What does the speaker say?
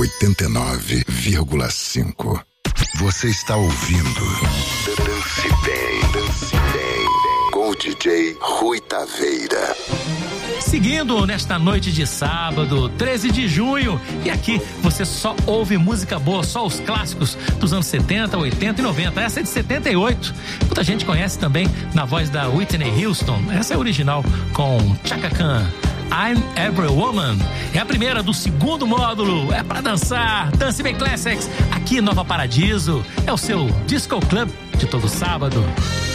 89,5. Você está ouvindo Dance Bem, com o DJ Rui Taveira. Seguindo nesta noite de sábado, 13 de junho, e aqui você só ouve música boa, só os clássicos dos anos 70, 80 e 90. Essa é de 78. Muita gente conhece também na voz da Whitney Houston. Essa é a original com Chaka Khan. I'm Every Woman. É a primeira do segundo módulo. É pra dançar. Dance Bem Classics. Aqui em Nova Paradiso. É o seu Disco Club de todo sábado.